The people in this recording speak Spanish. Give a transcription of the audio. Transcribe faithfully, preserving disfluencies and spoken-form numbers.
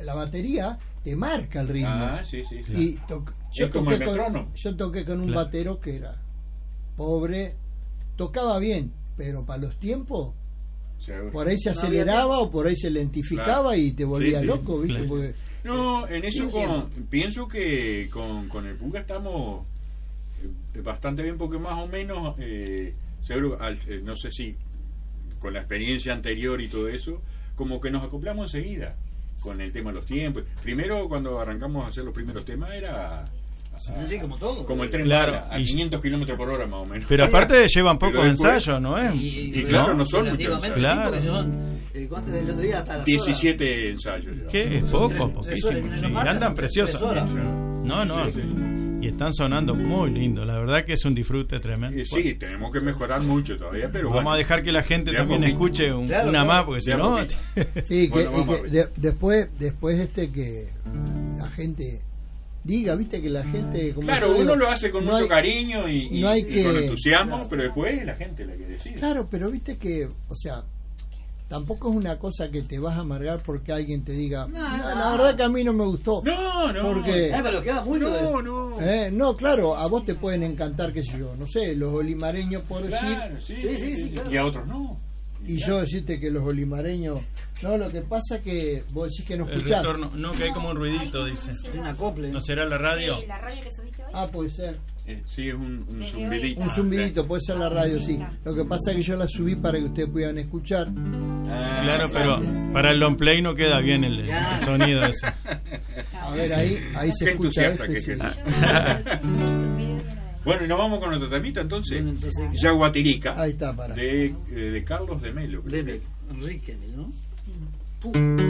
la batería te marca el ritmo. Ah, sí, sí, sí. Y to, yo, es como toqué el con, metrónomo. yo toqué con un Claro. batero que era pobre, tocaba bien, pero para los tiempos Seguro. por ahí se No había aceleraba tiempo. o por ahí se lentificaba Claro. y te volvías Sí, sí, loco, ¿viste? claro. Porque No, en eso Sí, con, entiendo. pienso que con, con el Puga estamos eh, bastante bien, porque más o menos, eh, seguro, al- eh, no sé si con la experiencia anterior y todo eso, como que nos acoplamos enseguida con el tema de los tiempos. Primero, cuando arrancamos a hacer los primeros temas, era a- Sí, como todo. como el tren Claro, bala, a y- quinientos kilómetros por hora más o menos. Pero aparte llevan Pero pocos después- ensayos, ¿no es? Y claro, no son muchos relativamente ensayos. sí, porque Claro. son, eh, ¿cuántos del otro día hasta las diecisiete ensayos. ya. ¿Qué? Es Son poco, tres- tres poquísimo. horas, y Sí, nos marcan andan tres- preciosos. tres horas. No, no. Sí, sí. Y están sonando muy lindo. La verdad que es un disfrute tremendo. Eh, sí, tenemos que mejorar mucho todavía, pero Vamos bueno. a dejar que la gente De a también poquito. escuche un- Claro, una claro. más, porque si De a no... poquito. sí, que, Bueno, y vamos que a ver. de- después después este que la gente diga, viste que la gente como Claro, yo digo, uno lo hace con no mucho hay- cariño y, y- no hay y que- con entusiasmo, pero después es la gente la que decide. Claro, pero viste que, o sea, tampoco es una cosa que te vas a amargar porque alguien te diga, No, "No, no. la verdad que a mí no me gustó. No, no. Porque- Eh, pero lo queda mucho. No, de- no. Eh, no, claro, a vos te pueden encantar, qué sé yo, no sé, los olimareños por decir, Claro, sí, Sí, sí, sí, claro. Y a otros no. y yo decirte que los olimareños, no, lo que pasa que vos decís que no El escuchás. retorno, no, que hay como un ruidito, dice. Es un acople. ¿No será la radio? Sí, la radio que subiste hoy. Ah, puede ser. Eh, sí, es un, un Desde zumbidito. hoy Un zumbidito, puede ser la radio, sí. Claro. Lo que pasa es que yo la subí para que ustedes puedan escuchar. Ah, Claro, pero para el long play no queda bien el, el Ya. sonido ese. A ver, ahí, ahí se Qué escucha entusiasta este, que sí. es. Ah. Bueno, y nos vamos con otro temita entonces. Bueno, entonces- Yaguatirica, Ahí está, para. de, eh, de Carlos de Melo. creo De que. Enrique, ¿no?